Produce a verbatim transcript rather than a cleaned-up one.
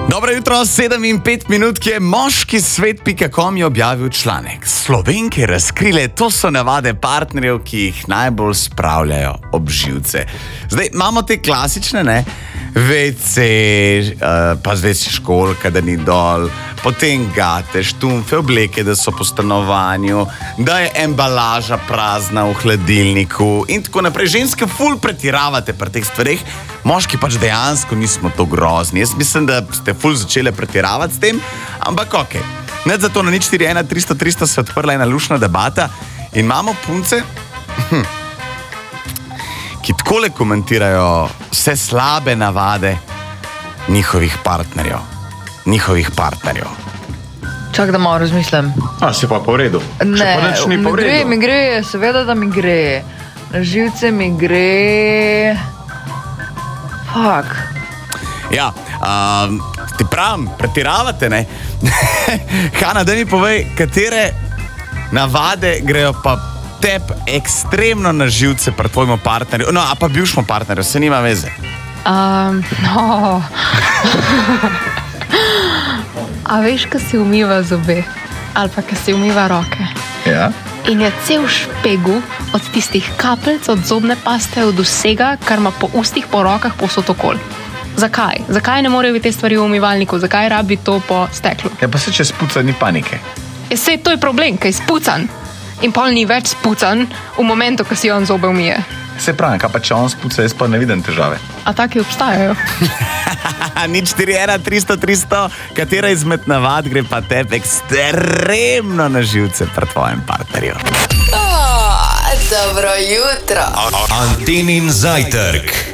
Dobro jutro, sedem in pet minut, ki je moški svet pika com je objavil članek. Slovenke razkrile, to so navade partnerjev, ki jih najbolj spravljajo ob živce. Zdaj, imamo te klasične, ne? ve ce, uh, pa zdaj si školka, da ni dol, potem gate, štumfe, obleke, da so po stanovanju, da je embalaža prazna v hladilniku in tako naprej. Ženske ful pretiravate pri teh stvareh, moški pač dejansko nismo to grozni. Jaz mislim, da ste ful začele pretiravati s tem, ampak ok. Ne zato na nič štiri ena tristo tristo se odprla ena lušna debata in imamo punce, ki takole komentirajo vse slabe navade njihovih partnerjev. Njihovih partnerjev. Čak, da malo razmislim. A, si pa po redu. Ne, mi gre, mi gre, seveda, da mi gre. Na živce mi gre... Fak. Ja, um, ti pravim, pretiravate, ne? Hana, da mi povej, katere navade grejo pa teb ekstremno na živce pri tvojemu partnerju, no, a pa bivšemu partnerju, se nima veze. Um, no. A veš, ko si umiva zobe, ali pa ko si umiva roke. Ja. In je cel špegu od tistih kapljic, od zobne paste, od vsega, kar ima po ustih, po rokah, povsod okoli. Zakaj? Zakaj ne morejo biti te stvari v umivalniku? Zakaj rabi to po steklu? Ja, pa se če spuca, ni panike. Je sej, to je problem, ker je spucan. In pol ni več spucan v momentu, ko si on zobe umije. Se pravi, kaj pa če on spuca, jaz pa ne vidim težave. A taki obstajajo? nič štiri ena tristo tristo, katera izmed navad gre pa tebe ekstremno na živce pri tvojem partnerju. Oh, dobro jutro. Antenin zajtrk.